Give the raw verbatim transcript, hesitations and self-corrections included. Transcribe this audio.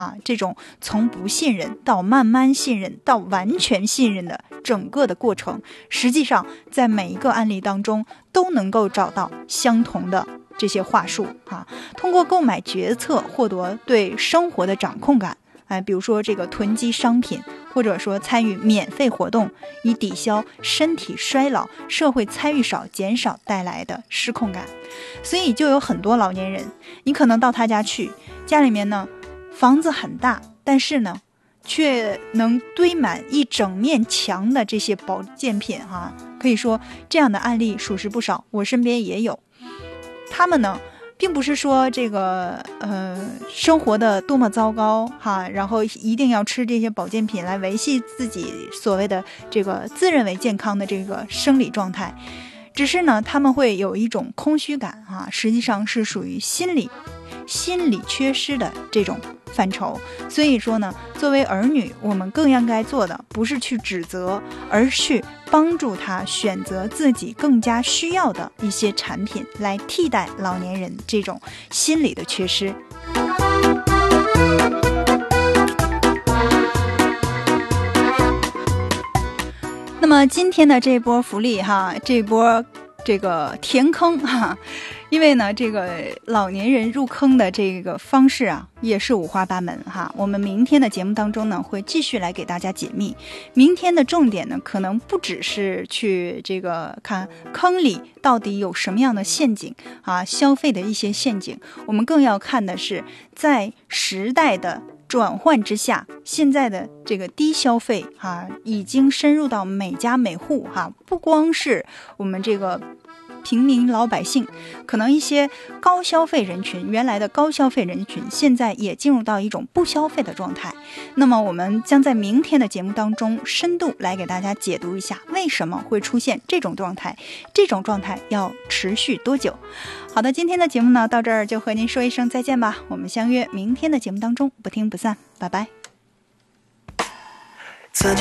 啊，这种从不信任到慢慢信任到完全信任的整个的过程，实际上在每一个案例当中都能够找到相同的这些话术啊。通过购买决策获得对生活的掌控感，哎，比如说这个囤积商品，或者说参与免费活动，以抵消身体衰老、社会参与少减少带来的失控感。所以就有很多老年人，你可能到他家去，家里面呢房子很大，但是呢却能堆满一整面墙的这些保健品哈，可以说这样的案例属实不少，我身边也有。他们呢并不是说这个呃生活的多么糟糕哈，然后一定要吃这些保健品来维系自己所谓的这个自认为健康的这个生理状态，只是呢他们会有一种空虚感啊，实际上是属于心理心理缺失的这种范畴。所以说呢，作为儿女，我们更应该做的不是去指责，而是帮助他选择自己更加需要的一些产品，来替代老年人这种心理的缺失。那么今天的这波福利哈，这波这个填坑哈，因为呢这个老年人入坑的这个方式啊也是五花八门哈。我们明天的节目当中呢会继续来给大家解密。明天的重点呢可能不只是去这个看坑里到底有什么样的陷阱啊，消费的一些陷阱，我们更要看的是在时代的转换之下，现在的这个低消费啊，已经深入到每家每户哈、啊，不光是我们这个平民老百姓，可能一些高消费人群，原来的高消费人群，现在也进入到一种不消费的状态。那么我们将在明天的节目当中深度来给大家解读一下，为什么会出现这种状态，这种状态要持续多久。好的，今天的节目呢到这儿就和您说一声再见吧，我们相约明天的节目当中不听不散，拜拜。